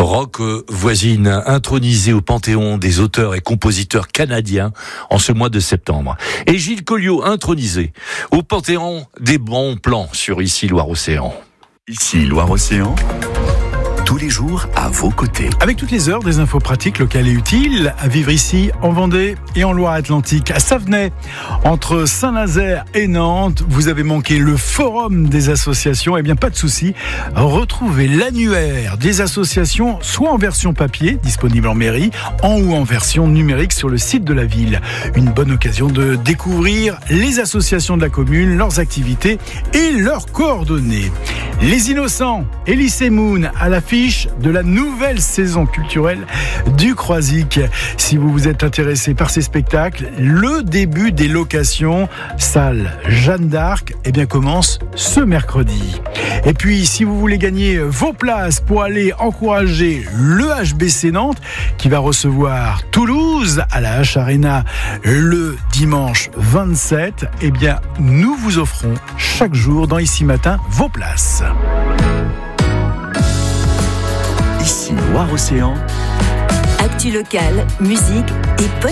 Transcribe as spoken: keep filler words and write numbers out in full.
Rock voisine, intronisé au panthéon des auteurs et compositeurs canadiens en ce mois de septembre. Et Gilles Colliot, intronisé au panthéon des bons plans sur Ici Loire-Océan. Ici Loire-Océan, tous les jours à vos côtés. Avec toutes les heures des infos pratiques locales et utiles à vivre ici en Vendée et en Loire-Atlantique. À Savenay, entre Saint-Nazaire et Nantes, vous avez manqué le forum des associations. Eh bien, pas de souci. Retrouvez l'annuaire des associations, soit en version papier, disponible en mairie, en ou en version numérique sur le site de la ville. Une bonne occasion de découvrir les associations de la commune, leurs activités et leurs coordonnées. Les Innocents et Lycée Moon à l'affiche de la nouvelle saison culturelle du Croisic. Si vous vous êtes intéressé par ces spectacles, le début des locations salle Jeanne d'Arc eh bien, commence ce mercredi. Et puis, si vous voulez gagner vos places pour aller encourager le H B C Nantes qui va recevoir Toulouse à la H Arena le dimanche vingt-sept, eh bien, nous vous offrons chaque jour dans Ici Matin vos places. Ici Loire-Océan. Actu locale, musique et podcast.